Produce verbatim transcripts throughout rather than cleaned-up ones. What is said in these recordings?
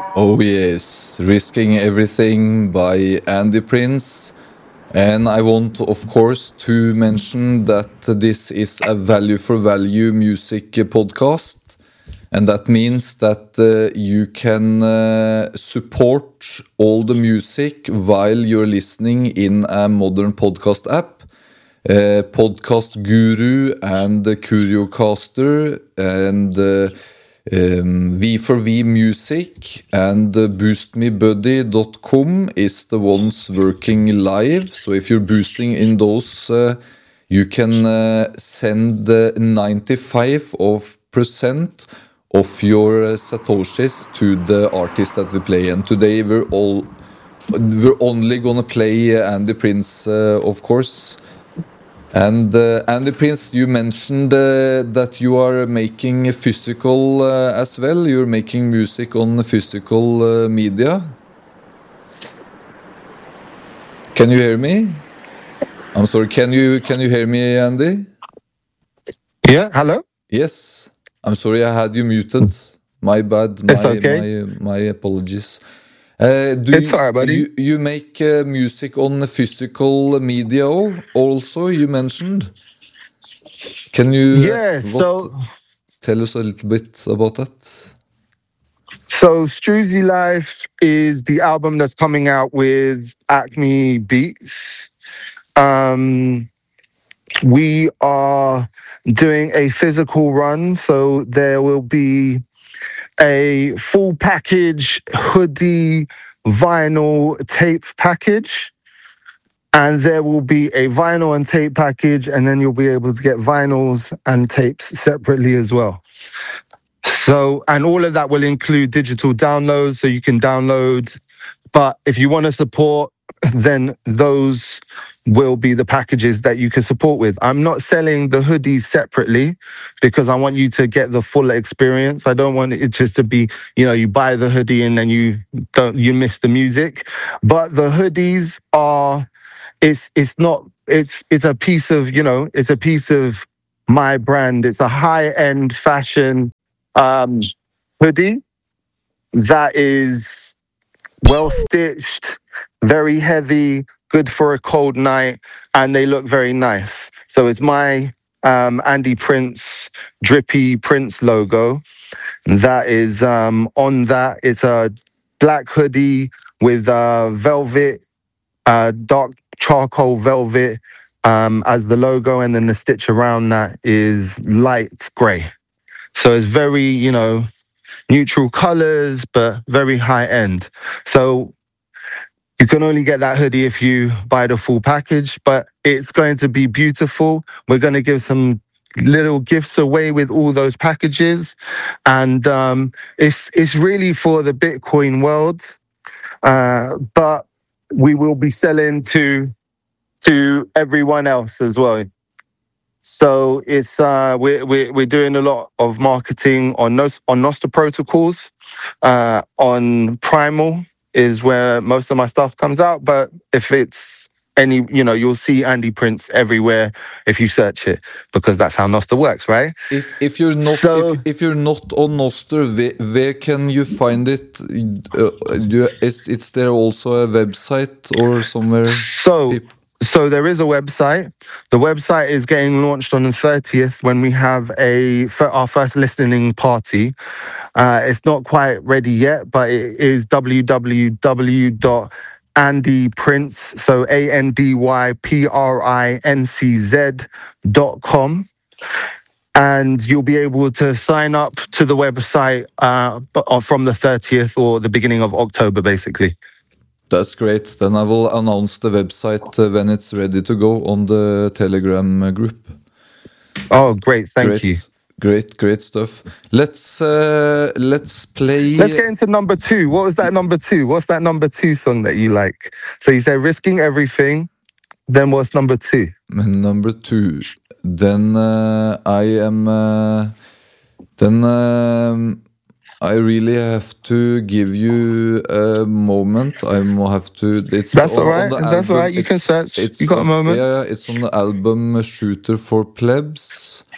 Oh yes, Risking Everything by Andy Prince. And I want, of course, to mention that this is a value for value music podcast. And that means that uh, you can uh, support all the music while you're listening in a modern podcast app. Uh, Podcast Guru and uh, Curiocaster and uh, um, V four V Music and uh, boost me buddy dot com is the ones working live. So if you're boosting in those, uh, you can uh, send uh, ninety-five of percent of your uh, satoshis to the artist that we play. And today we're all we're only gonna play uh, Andy Prince, uh, of course. And uh, Andy Prince, you mentioned uh, that you are making physical uh, as well. You're making music on physical uh, media. Can you hear me? I'm sorry. Can you can you hear me, Andy? Yeah. Hello. Yes. I'm sorry. I had you muted. My bad. My It's okay. my my apologies. Uh, do It's you, all right, buddy. you you make uh, music on physical media also? You mentioned. Can you Yeah. uh, what So, tell us a little bit about that? so Struzy Life is the album that's coming out with Acme Beats. Um, we are doing a physical run, so there will be a full package hoodie, vinyl, tape package. And there will be a vinyl and tape package, and then you'll be able to get vinyls and tapes separately as well. So, and all of that will include digital downloads, so you can download. But if you want to support, then those will be the packages that you can support with. I'm not selling the hoodies separately because I want you to get the full experience. I don't want it just to be, you know, you buy the hoodie and then you don't, you miss the music. But the hoodies are, it's it's not, it's it's a piece of, you know, it's a piece of my brand. It's a high-end fashion um, hoodie that is well stitched, very heavy, good for a cold night, and they look very nice. So it's my um, Andy Prince drippy Prince logo that is um, on that. It's a black hoodie with uh, velvet, uh, dark charcoal velvet um, as the logo, and then the stitch around that is light grey. So it's very, you know, neutral colors, but very high end. So you can only get that hoodie if you buy the full package, but it's going to be beautiful. We're going to give some little gifts away with all those packages. And um, it's, it's really for the Bitcoin world, uh, but we will be selling to, to everyone else as well. So it's uh, we're, we're we're doing a lot of marketing on Nos- on Nostr protocols, uh, on Primal is where most of my stuff comes out. But if it's any, you know, you'll see Andy Prince everywhere if you search it, because that's how Nostr works, right? If if you're not So- if if you're not on Nostr, where, where can you find it? Uh, you, is is there also a website or somewhere? So, Peop- so there is a website. The website is getting launched on the thirtieth when we have a for our first listening party. Uh, it's not quite ready yet, but it is w w w dot andy prince, so A N D Y P R I N C Z dot com. And you'll be able to sign up to the website uh, from the thirtieth or the beginning of October, basically. That's great. Then I will announce the website uh, when it's ready to go on the Telegram uh, group. Oh, great. Thank great, you. Great, great stuff. Let's uh, let's play. Let's get into number two. What was that number two? What's that number two song that you like? So you said Risking Everything. Then what's number two? Number two. Then uh, I am. Uh, then um, I really have to give you a moment. I will have to. It's That's on, all right. on the That's album. all right. You can It's- search. It's You got a on- moment? Yeah, it's on the album Shooter for Plebs.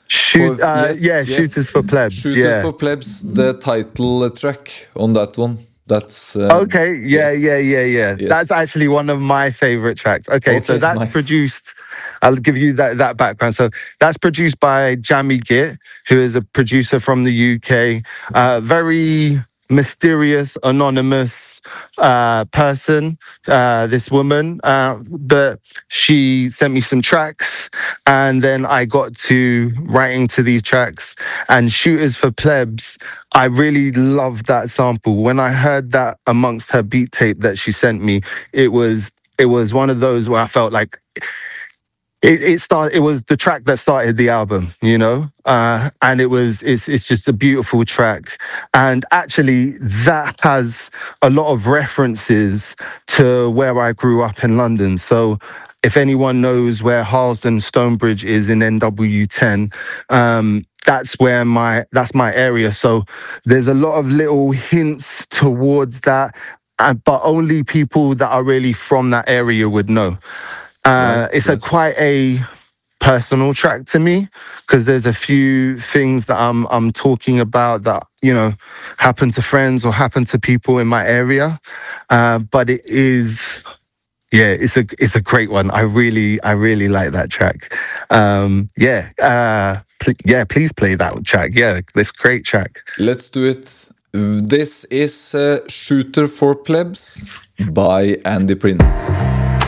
Shoot, For uh, yes, yeah, Shooters yes, for Plebs. Shooters Yeah. for Plebs, the title track on that one. That's um, Okay. Yeah, yeah, yes, yeah, yeah. That's yes. actually one of my favorite tracks. Okay, so Okay, that's nice. produced. I'll give you that that background. So that's produced by Jamie Git, who is a producer from the U K. Uh, very mysterious, anonymous uh, person. Uh, this woman, uh, but she sent me some tracks, and then I got to writing to these tracks. And Shooters for Plebs, I really loved that sample. When I heard that amongst her beat tape that she sent me, it was it was one of those where I felt like it, it started. It was the track that started the album, you know, uh, and it was it's it's just a beautiful track. And actually, that has a lot of references to where I grew up in London. So. If anyone knows where Harlesden Stonebridge is in N W ten, um, that's where my that's my area. So there's a lot of little hints towards that, uh, but only people that are really from that area would know. Right, Uh, it's a right. quite a personal track to me because there's a few things that I'm I'm talking about that you know happen to friends or happen to people in my area, uh, but it is. Yeah, it's a it's a great one. I really I really like that track. Um, yeah, uh, pl- yeah. Please play that track. Yeah, this great track. Let's do it. This is uh, Shooter for Plebs by Andy Prince.